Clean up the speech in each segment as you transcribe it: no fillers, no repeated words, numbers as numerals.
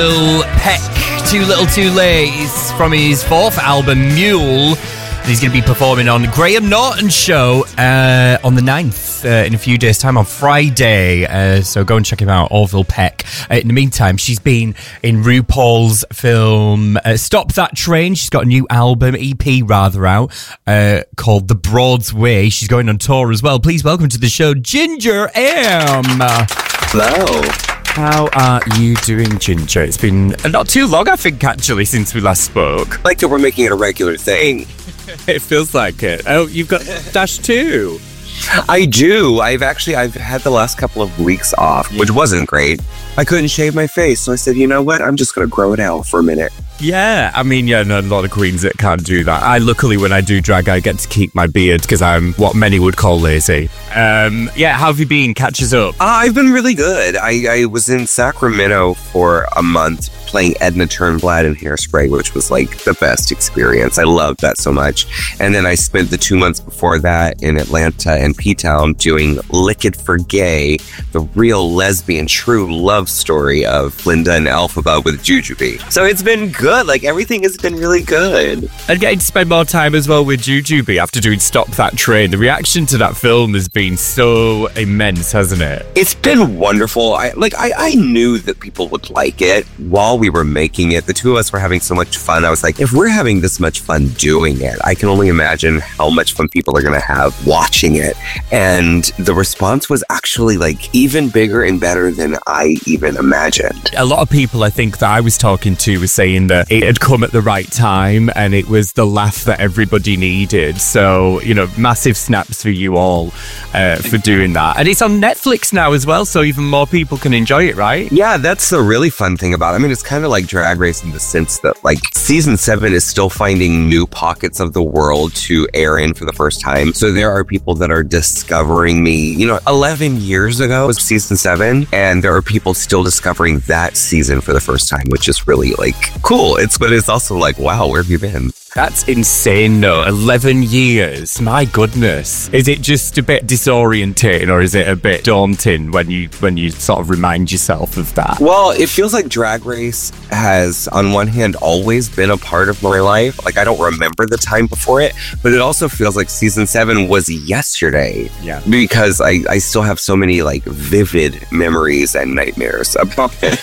Will Peck, Too Little Too Late, is from his fourth album, Mule. He's going to be performing on Graham Norton's show on the 9th, in a few days' time, on Friday. So go and check him out, Orville Peck. In the meantime, she's been in RuPaul's film Stop That Train. She's got a new album, EP rather, out, called The Broad's Way. She's going on tour as well. Please welcome to the show, Ginger M. Hello. How are you doing, Ginger? It's been not too long, I think, actually, since we last spoke. Like that we're making it a regular thing. It feels like it. Oh, you've got Dash 2. I do. I've had the last couple of weeks off, which wasn't great. I couldn't shave my face, so I said, you know what? I'm just going to grow it out for a minute. Yeah, I mean, no, a lot of queens that can't do that. Luckily, when I do drag, I get to keep my beard because I'm what many would call lazy. Yeah, how have you been? Catch us up. I've been really good. I was in Sacramento for a month playing Edna Turnblad in Hairspray, which was like the best experience. I loved that so much. And then I spent the 2 months before that in Atlanta and P-Town doing Lick It for Gay, the real lesbian true love story of Linda and Elphaba with Jujubee. So it's been good. Like, everything has been really good. And getting to spend more time as well with Jujubee after doing Stop That Train. The reaction to that film has been so immense, hasn't it? It's been wonderful. I knew that people would like it while we were making it. The two of us were having so much fun. I was like, if we're having this much fun doing it, I can only imagine how much fun people are going to have watching it. And the response was actually like even bigger and better than I even imagined. A lot of people I think that I was talking to were saying that it had come at the right time and it was the laugh that everybody needed. So, massive snaps for you all for doing that. And it's on Netflix now as well, so even more people can enjoy it, right? Yeah, that's the really fun thing about it. I mean, it's kind of like Drag Race in the sense that, like, season 7 is still finding new pockets of the world to air in for the first time. So there are people that are discovering me. 11 years ago was season 7, and there are people still discovering that season for the first time, which is really, like, cool. But it's also like, wow, where have you been? That's insane, though. 11 years. My goodness. Is it just a bit disorientating, or is it a bit daunting when you sort of remind yourself of that? Well, it feels like Drag Race has, on one hand, always been a part of my life. Like, I don't remember the time before it, but it also feels like season 7 was yesterday. Yeah. Because I still have so many, like, vivid memories and nightmares about it.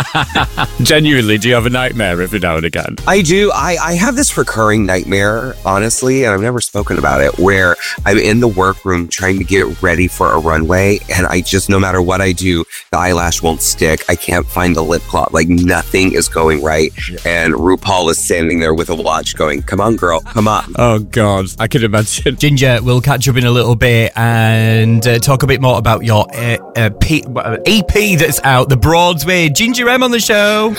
Genuinely, do you have a nightmare every now and again? I do. I have this recurring nightmare, honestly, and I've never spoken about it, where I'm in the workroom trying to get ready for a runway, and I just, no matter what I do, the eyelash won't stick. I can't find the lip gloss. Like, nothing is going right. Yeah. And RuPaul is standing there with a watch going, come on, girl, come on. Oh, God. I can imagine. Ginger, we'll catch up in a little bit and talk a bit more about your EP that's out, The Broad's Way. Ginger M on the show.